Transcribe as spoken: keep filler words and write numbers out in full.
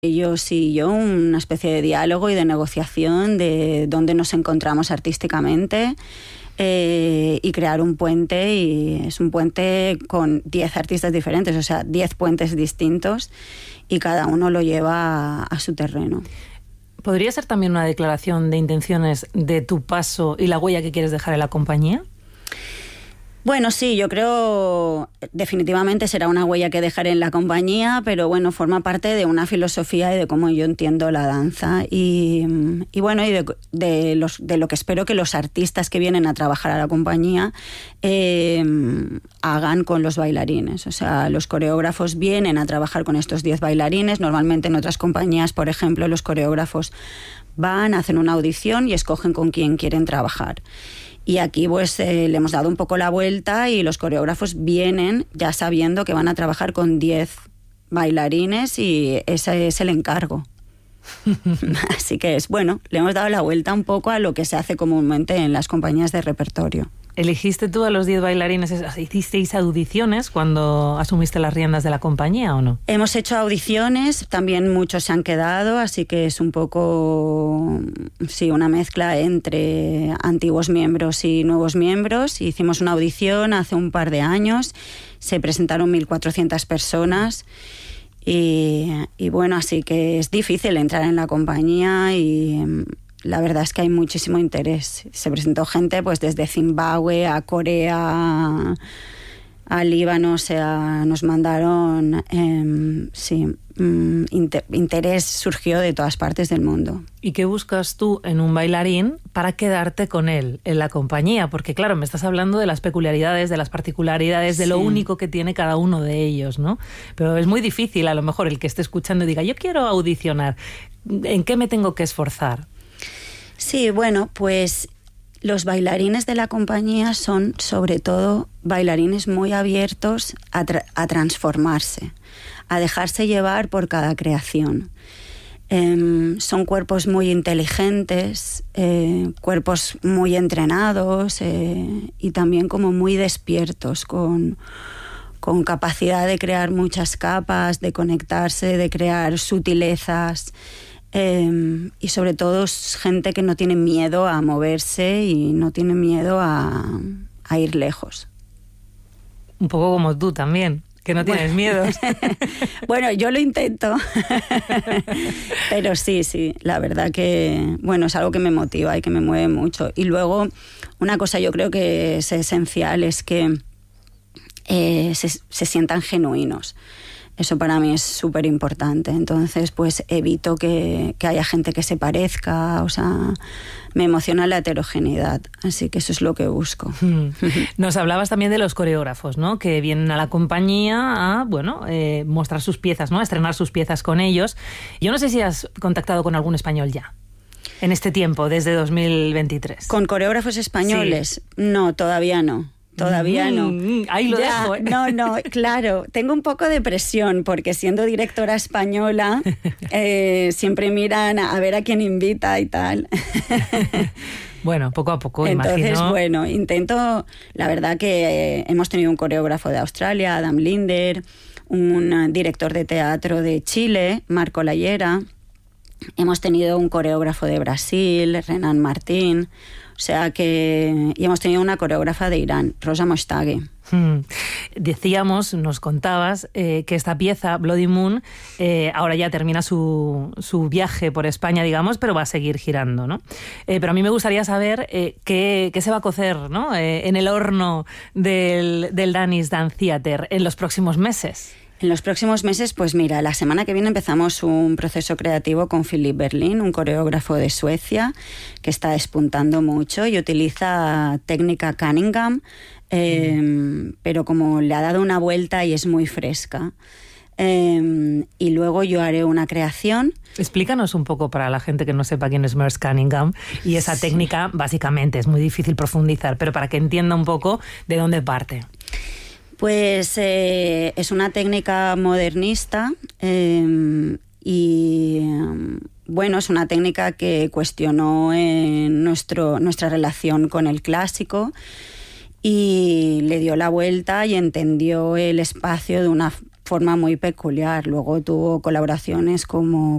ellos y yo una especie de diálogo y de negociación de dónde nos encontramos artísticamente. Eh, y crear un puente, y es un puente con diez artistas diferentes, o sea, diez puentes distintos, y cada uno lo lleva a, a su terreno. ¿Podría ser también una declaración de intenciones de tu paso y la huella que quieres dejar en la compañía? Bueno, sí, yo creo definitivamente será una huella que dejaré en la compañía, pero bueno, forma parte de una filosofía y de cómo yo entiendo la danza y, y bueno, y de, de, los, de lo que espero que los artistas que vienen a trabajar a la compañía eh, hagan con los bailarines. O sea, los coreógrafos vienen a trabajar con estos diez bailarines. Normalmente en otras compañías, por ejemplo, los coreógrafos van, hacen una audición y escogen con quién quieren trabajar. Y aquí pues eh, le hemos dado un poco la vuelta y los coreógrafos vienen ya sabiendo que van a trabajar con diez bailarines y ese es el encargo. Así que es bueno, le hemos dado la vuelta un poco a lo que se hace comúnmente en las compañías de repertorio. ¿Elegiste tú a los diez bailarines? ¿Hicisteis audiciones cuando asumiste las riendas de la compañía o no? Hemos hecho audiciones, también muchos se han quedado, así que es un poco, sí, una mezcla entre antiguos miembros y nuevos miembros. Hicimos una audición hace un par de años, se presentaron mil cuatrocientas personas y, y bueno, así que es difícil entrar en la compañía y la verdad es que hay muchísimo interés. Se presentó gente pues desde Zimbabue a Corea, a Líbano, o sea, nos mandaron, eh, sí, um, inter- interés surgió de todas partes del mundo. ¿Y qué buscas tú en un bailarín para quedarte con él en la compañía? Porque claro, me estás hablando de las peculiaridades, de las particularidades, de sí, lo único que tiene cada uno de ellos, ¿no? Pero es muy difícil, a lo mejor, el que esté escuchando y diga, yo quiero audicionar, ¿en qué me tengo que esforzar? Sí, bueno, pues los bailarines de la compañía son sobre todo bailarines muy abiertos a, tra- a transformarse, a dejarse llevar por cada creación. Eh, son cuerpos muy inteligentes, eh, cuerpos muy entrenados eh, y también como muy despiertos, con, con capacidad de crear muchas capas, de conectarse, de crear sutilezas. Eh, y sobre todo es gente que no tiene miedo a moverse y no tiene miedo a, a ir lejos. Un poco como tú también, que no tienes bueno. miedos. Bueno, yo lo intento. Pero sí, sí, la verdad que bueno, es algo que me motiva y que me mueve mucho. Y luego, una cosa yo creo que es esencial es que eh, se, se sientan genuinos. Eso para mí es súper importante. Entonces, pues evito que, que haya gente que se parezca. O sea, me emociona la heterogeneidad. Así que eso es lo que busco. Nos hablabas también de los coreógrafos, ¿no? Que vienen a la compañía a, bueno, eh, mostrar sus piezas, ¿no? A estrenar sus piezas con ellos. Yo no sé si has contactado con algún español ya, en este tiempo, desde dos mil veintitrés. ¿Con coreógrafos españoles? Sí. No, todavía no. Todavía no. Mm, ahí lo ya, dejo. ¿eh? No, no, claro. Tengo un poco de presión porque siendo directora española eh, siempre miran a, a ver a quién invita y tal. Bueno, poco a poco, Entonces, imagino. Entonces, bueno, intento... La verdad que eh, hemos tenido un coreógrafo de Australia, Adam Linder, un director de teatro de Chile, Marco Lallera. Hemos tenido un coreógrafo de Brasil, Renan Martín... O sea que... Y hemos tenido una coreógrafa de Irán, Rosa Moshtaghi. Hmm. Decíamos, nos contabas, eh, que esta pieza, Bloody Moon, eh, ahora ya termina su, su viaje por España, digamos, pero va a seguir girando, ¿no? Eh, pero a mí me gustaría saber eh, qué, qué se va a cocer, ¿no? Eh, en el horno del, del Danish Dance Theatre en los próximos meses. En los próximos meses, pues mira, la semana que viene empezamos un proceso creativo con Philip Berlin, un coreógrafo de Suecia que está despuntando mucho y utiliza técnica Cunningham, eh, mm. pero como le ha dado una vuelta y es muy fresca. Eh, y luego yo haré una creación. Explícanos un poco para la gente que no sepa quién es Merce Cunningham y esa sí. técnica, básicamente, es muy difícil profundizar, pero para que entienda un poco de dónde parte. Pues eh, es una técnica modernista eh, y eh, bueno, es una técnica que cuestionó eh, nuestro, nuestra relación con el clásico y le dio la vuelta y entendió el espacio de una forma muy peculiar. Luego tuvo colaboraciones como